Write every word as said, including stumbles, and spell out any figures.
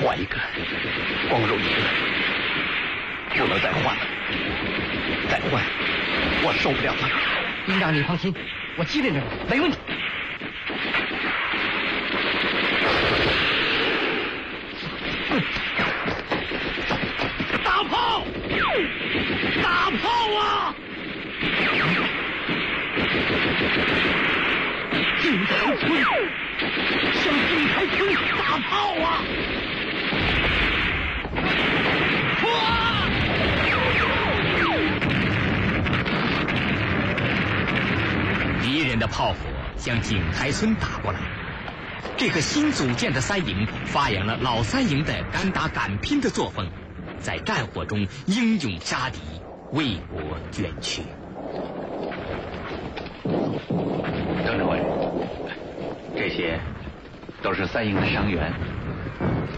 换一个，光荣一个，不能再换了，再换我受不了了。 营长，你放心，我机灵着呢，没问题。 大炮，大炮啊！金台村，向金台村大炮啊！哇！ 敌人的炮火向景台村打过来，这个新组建的三营发扬了老三营的敢打敢拼的作风，在战火中英勇杀敌，为国捐躯。 邓政委，这些都是三营的伤员，